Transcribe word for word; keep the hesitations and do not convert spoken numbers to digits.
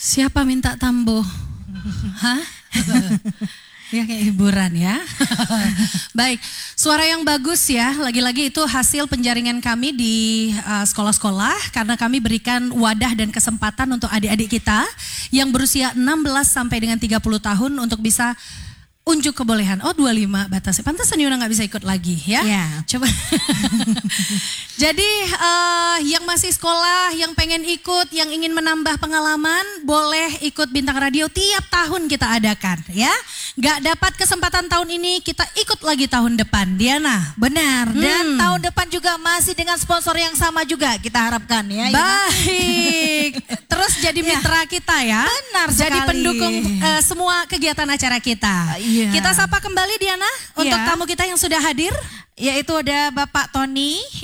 Siapa minta tambo? Hah? Ya kayak hiburan ya. Baik, suara yang bagus ya. Lagi-lagi itu hasil penjaringan kami di uh, sekolah-sekolah karena kami berikan wadah dan kesempatan untuk adik-adik kita yang berusia enam belas sampai dengan tiga puluh tahun untuk bisa unjuk kebolehan. Oh dua puluh lima batasnya. Pantesan Yuna nggak bisa ikut lagi ya. Ya. Coba. Jadi uh, yang masih sekolah, yang pengen ikut, yang ingin menambah pengalaman, boleh ikut Bintang Radio tiap tahun kita adakan ya. Gak dapat kesempatan tahun ini, kita ikut lagi tahun depan. Diana. Benar, dan Hmm. tahun depan juga masih dengan sponsor yang sama juga kita harapkan ya. Baik. Terus jadi mitra kita ya. Benar Jadi sekali. pendukung uh, semua kegiatan acara kita. Iya. Kita sapa kembali Diana untuk Iya. tamu kita yang sudah hadir. Yaitu ada Bapak Tony.